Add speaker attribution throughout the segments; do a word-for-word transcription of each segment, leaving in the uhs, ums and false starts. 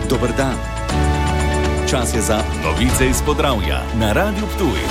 Speaker 1: Dober dan. Čas je za novice iz Podravja na Radiu Ptuj.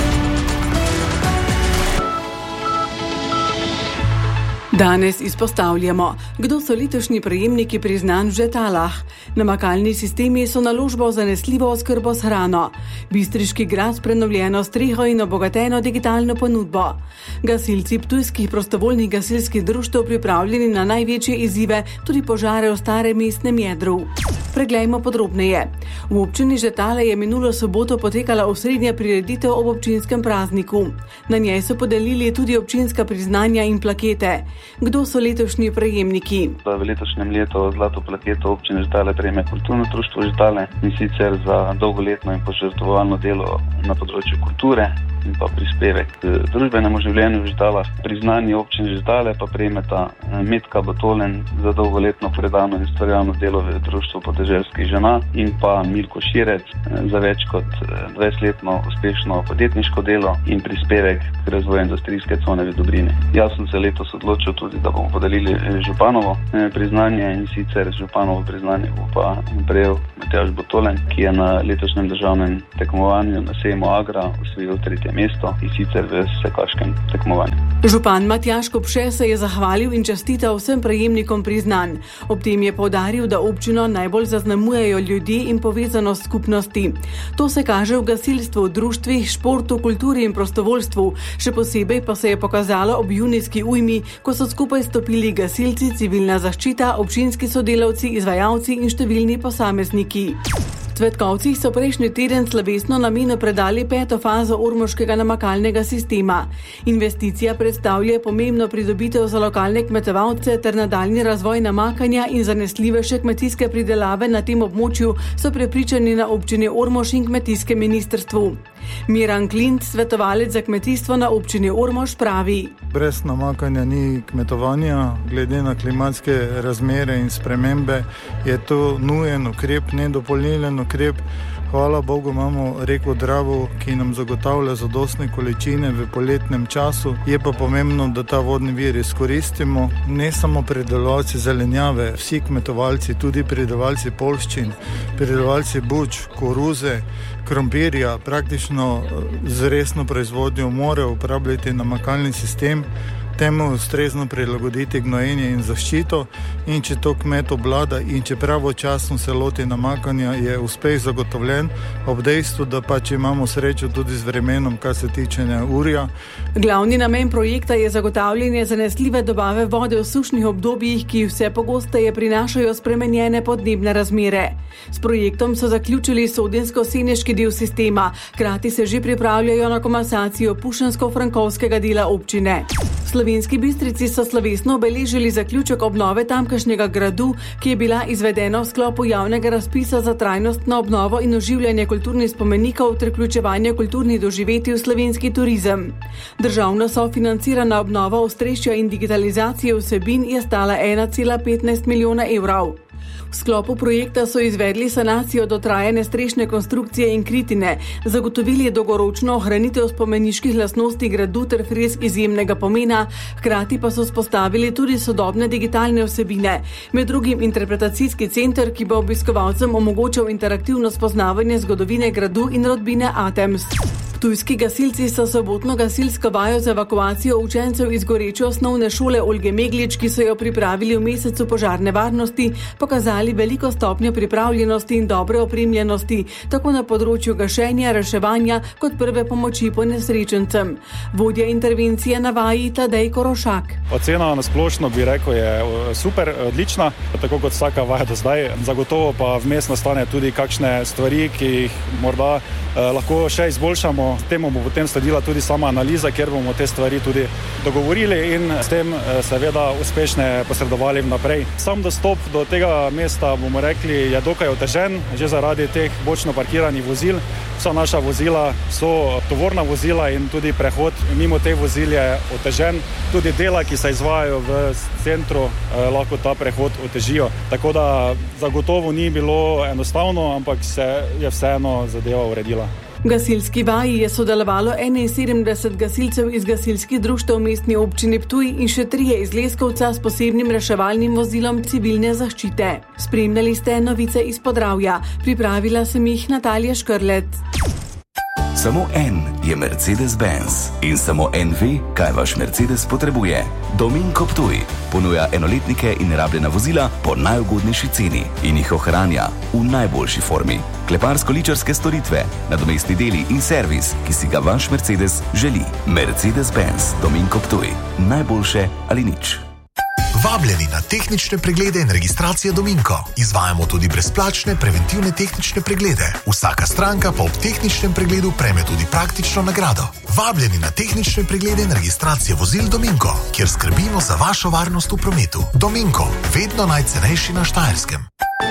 Speaker 2: Danes izpostavljamo, kdo so letošnji prejemniki priznanj v Žetalah. Namakalni sistemi so naložba v zanesljivo oskrbo s hrano. Bistriški grad s prenovljeno streho in obogateno digitalno ponudbo. Gasilci ptujskih prostovoljnih gasilskih društev pripravljeni na največje izzive, tudi požare v starem mestnem jedru. Preglejmo podrobneje. V občini Žetale je minulo soboto potekala osrednja prireditev ob občinskem prazniku. Na njej so podelili tudi občinska priznanja in plakete. Kdo so letošnji prejemniki?
Speaker 3: V letošnjem letu zlato plaketo občine Žetale prejme kulturno društvo Žetale, in sicer za dolgoletno in požrtvovalno delo na področju kulture in pa prispevek k družbenemu življenju v Žetalah. Priznanje občine Žetale pa prejmeta Metka Botolen za dolgoletno predano in ustvarjalno delo v društvu podeželskih žena in pa Milko Širec za več kot dvajsetletno uspešno podjetniško delo in prispevek k razvoju industrijske cone v Dobrini. Jaz sem se letos odločil tudi, da bomo podelili županovo priznanje, in sicer županovo priznanje bo pa prejel Matjaž Botolen, ki je na letošnjem državnem tekmovanju na sejmu Agra osvojil tretje mesto, in sicer v sekaškem tekmovanju.
Speaker 2: Župan Matjaž Kopše se je zahvalil in čestital vsem prejemnikom priznanj. Ob tem je poudaril, da občino najbolj zaznamujejo ljudje in povezanost skupnosti. To se kaže v gasilstvu, društvih, športu, kulturi in prostovoljstvu. Še posebej pa se je pokazalo ob junijski ujmi, ko so skupaj stopili gasilci, civilna zaščita, občinski sodelavci, izvajalci in številni posamezniki. V Cvetkovcih so prejšnji teden slovesno namenu predali peto fazo ormoškega namakalnega sistema. Investicija predstavlja pomembno pridobitev za lokalne kmetovalce ter nadaljnji razvoj namakanja in zanesljivejše kmetijske pridelave na tem območju, so prepričani na občini Ormož in kmetijskem ministrstvu. Miran Klint, svetovalec za kmetijstvo na občini Ormož, pravi:
Speaker 4: Brez namakanja ni kmetovanja. Glede na klimatske razmere in spremembe je to nujen ukrep, nedopolnjen ukrep. Hvala Bogu imamo reko Dravo, ki nam zagotavlja zadostne količine v poletnem času. Je pa pomembno, da ta vodni vir izkoristimo. Ne samo pridelovalci zelenjave, vsi kmetovalci, tudi pridelovalci poljščin, pridelovalci buč, koruze, krompirja, praktično z resno proizvodnjo morajo uporabljati namakalni sistem, temu ustrezno prilagoditi gnojenje in zaščito, in če to kmet obvlada in če pravočasno se loti namakanja, je uspeh zagotovljen, ob dejstvu, da pač imamo srečo tudi z vremenom, kar se tiče neurja.
Speaker 2: Glavni namen projekta je zagotavljanje zanesljive dobave vode v sušnih obdobjih, ki vse pogosteje prinašajo spremenjene podnebne razmere. S projektom so zaključili sodensko-seneški del sistema, hkrati se že pripravljajo na komasacijo pušensko-frankovskega dela občine. V Slovenski Bistrici so slovesno obeležili zaključek obnove tamkajšnjega gradu, ki je bila izvedena v sklopu javnega razpisa za trajnostno obnovo in oživljanje kulturnih spomenikov ter vključevanje kulturnih doživetij v slovenski turizem. Državno sofinancirana obnova ostrešja in digitalizacije vsebin je stala ena cela petnajst milijona evrov. V sklopu projekta so izvedli sanacijo dotrajane strešne konstrukcije in kritine, zagotovili dolgoročno ohranitev spomeniških lastnosti gradu ter fresk izjemnega pomena, hkrati pa so vzpostavili tudi sodobne digitalne vsebine, med drugim interpretacijski center, ki bo obiskovalcem omogočal interaktivno spoznavanje zgodovine gradu in rodbine Atems. Ptujski gasilci so sobotno gasilsko vajo za evakuacijo učencev iz goreče osnovne šole Olge Meglič, ki so jo pripravili v mesecu požarne varnosti, pokazali veliko stopnjo pripravljenosti in dobre opremljenosti, tako na področju gašenja, reševanja kot prve pomoči ponesrečencem. Vodja intervencije na vaji Tadej Korošak.
Speaker 5: Ocena na splošno bi rekel je super, odlična, tako kot vsaka vaja do zdaj. Zagotovo pa vmes nastane tudi kakšne stvari, ki jih morda eh, lahko še izboljšamo. Temu bo potem sledila tudi sama analiza, kjer bomo te stvari tudi dogovorili in s tem seveda uspešne posredovali vnaprej. Sam dostop do tega mesta, bomo rekli, je dokaj otežen, že zaradi teh bočno parkiranih vozil. Vsa naša vozila so tovorna vozila in tudi prehod mimo teh vozil je otežen. Tudi dela, ki se izvajajo v centru, eh, lahko ta prehod otežijo. Tako da zagotovo ni bilo enostavno, ampak se je vseeno zadeva uredila.
Speaker 2: V gasilski vaji je sodelovalo enainsedemdeset gasilcev iz gasilskih društev v mestni občini Ptuj in še trije iz Leskovca s posebnim reševalnim vozilom civilne zaščite. Spremljali ste novice iz Podravja. Pripravila sem jih Natalija Škrlec.
Speaker 1: Samo en je Mercedes-Benz in samo en ve, kaj vaš Mercedes potrebuje. Dominko Ptuj ponuja enoletnike in rabljena vozila po najugodnejši ceni in jih ohranja v najboljši formi. Kleparsko-ličarske storitve, nadomestni deli in servis, ki si ga vaš Mercedes želi. Mercedes-Benz Dominko Ptuj. Najboljše ali nič.
Speaker 6: Vabljeni na tehnične preglede in registracije Dominko. Izvajamo tudi brezplačne preventivne tehnične preglede. Vsaka stranka pa ob tehničnem pregledu prejme tudi praktično nagrado. Vabljeni na tehnične preglede in registracije vozil Dominko, kjer skrbimo za vašo varnost v prometu. Dominko, vedno najcenejši na Štajerskem.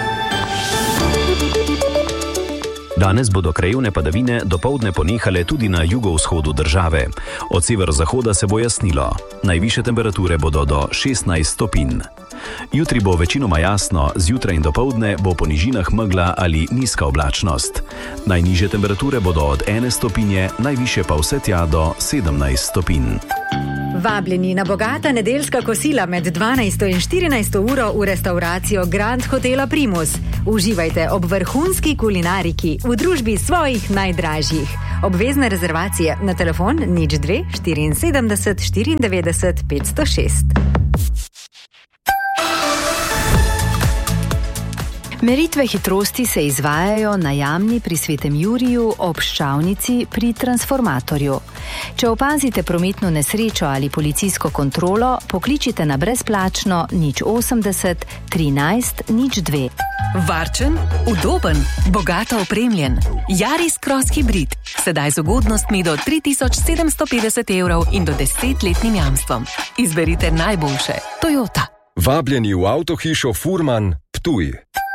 Speaker 7: Danes bodo krajevne padavine dopoldne ponehale tudi na jugovzhodu države. Od severozahoda se bo jasnilo. Najvišje temperature bodo do šestnajst stopinj. Jutri bo večinoma jasno, zjutraj in dopoldne bo po nižinah megla ali nizka oblačnost. Najnižje temperature bodo od ene stopinje, najvišje pa vse tja do sedemnajst stopinj.
Speaker 8: Vabljeni na bogata nedeljska kosila med dvanajsto in štirinajsto uro v restavracijo Grand Hotela Primus. Uživajte ob vrhunski kulinariki v družbi svojih najdražjih. Obvezne rezervacije na telefon nič dve štiriinsedemdeset štiriindevetdeset petsto šest. Meritve hitrosti se izvajajo na Jamni pri Svetem Juriju ob Ščavnici pri transformatorju. Če opazite prometno nesrečo ali policijsko kontrolo, pokličite na brezplačno nič osemdeset trinajst nič dve.
Speaker 9: Varčen, udoben, bogato opremljen. Yaris Cross Hybrid. Sedaj z ugodnostmi do tri tisoč sedemsto petdeset evrov in do desetletnim jamstvom. Izberite najboljše. Toyota.
Speaker 10: Vabljeni v avtohišo Furman Ptuj.